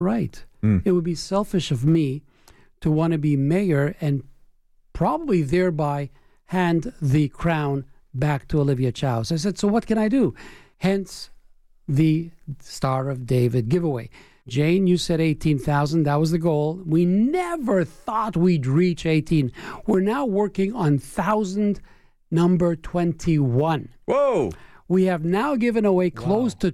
right. It would be selfish of me to want to be mayor and probably thereby hand the crown back to Olivia Chow. So I said, so what can I do? Hence the Star of David giveaway. Jane, you said 18,000. That was the goal. We never thought we'd reach 18. We're now working on 1,000 number 21. Whoa! We have now given away close to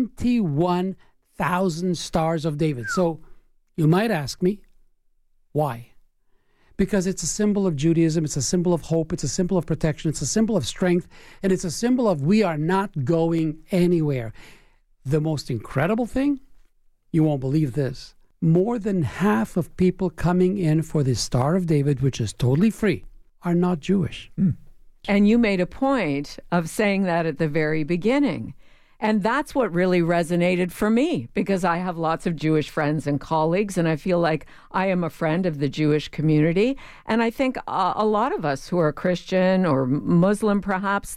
21,000 Stars of David. So you might ask me, why? Because it's a symbol of Judaism, it's a symbol of hope, it's a symbol of protection, it's a symbol of strength, and it's a symbol of we are not going anywhere. The most incredible thing, you won't believe this, more than half of people coming in for the Star of David, which is totally free, are not Jewish. And you made a point of saying that at the very beginning. And that's what really resonated for me, because I have lots of Jewish friends and colleagues, and I feel like I am a friend of the Jewish community. And I think a lot of us who are Christian or Muslim, perhaps,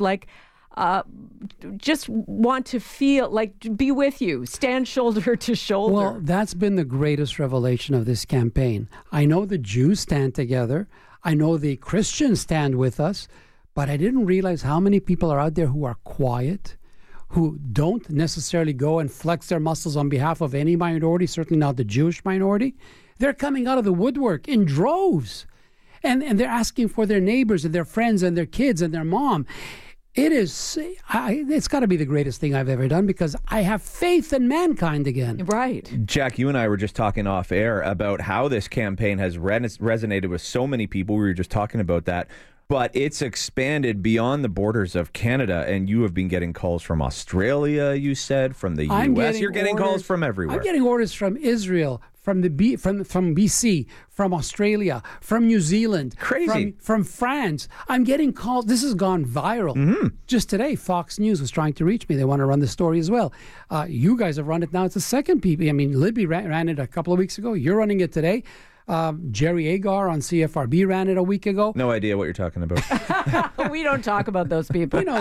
just want to feel like be with you, stand shoulder to shoulder. Well, that's been the greatest revelation of this campaign. I know the Jews stand together. I know the Christians stand with us, but I didn't realize how many people are out there who are quiet, who don't necessarily go and flex their muscles on behalf of any minority, certainly not the Jewish minority. They're coming out of the woodwork in droves. And they're asking for their neighbors and their friends and their kids and their mom. It's got to be the greatest thing I've ever done because I have faith in mankind again. Right. Jack, you and I were just talking off air about how this campaign has resonated with so many people. We were just talking about that. But it's expanded beyond the borders of Canada, and you have been getting calls from Australia, you said, from the U.S. You're getting calls from everywhere. I'm getting orders from Israel, from BC, from Australia, from New Zealand, crazy, from France. I'm getting calls. This has gone viral. Just today, Fox News was trying to reach me. They want to run the story as well. You guys have run it now. It's the second people. I mean, Libby ran it a couple of weeks ago. You're running it today. Jerry Agar on CFRB ran it a week ago. No idea what you're talking about. We don't talk about those people. The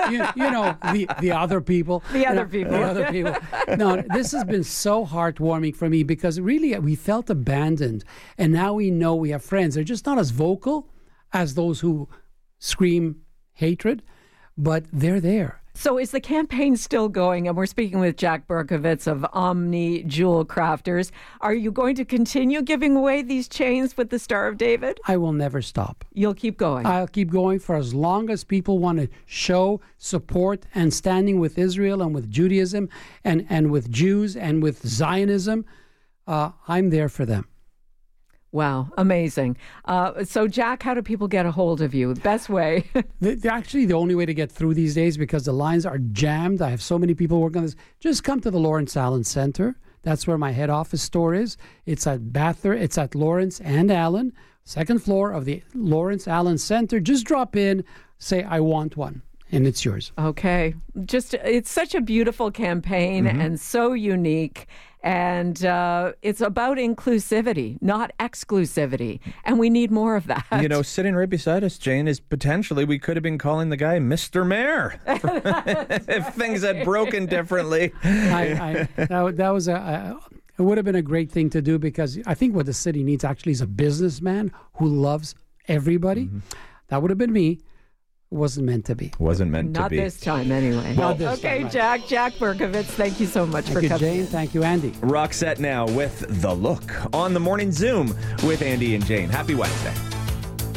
other people. The other people. The other people. No, this has been so heartwarming for me because really we felt abandoned, and now we know we have friends. They're just not as vocal as those who scream hatred, but they're there. So is the campaign still going? And we're speaking with Jack Berkowitz of Omni Jewel Crafters. Are you going to continue giving away these chains with the Star of David? I will never stop. You'll keep going? I'll keep going for as long as people want to show support and standing with Israel and with Judaism and with Jews and with Zionism. I'm there for them. Wow, amazing. So, Jack, how do people get a hold of you? The best way? They're actually the only way to get through these days because the lines are jammed. I have so many people working on this. Just come to the Lawrence Allen Center. That's where my head office store is. It's at Bathurst. It's at Lawrence and Allen, second floor of the Lawrence Allen Center. Just drop in, say, I want one. And it's yours. Okay. It's such a beautiful campaign and so unique. And it's about inclusivity, not exclusivity. And we need more of that. You know, sitting right beside us, Jane, is potentially, we could have been calling the guy Mr. Mayor if things had broken differently. That was it would have been a great thing to do because I think what the city needs actually is a businessman who loves everybody. That would have been me. Wasn't meant to be. Wasn't meant to be. Not this time, anyway. Not this time, right. Jack Berkowitz, thank you so much for coming. Thank you, Jane. Thank you, Andy. Roxette now with The Look on the Morning Zoom with Andy and Jane. Happy Wednesday.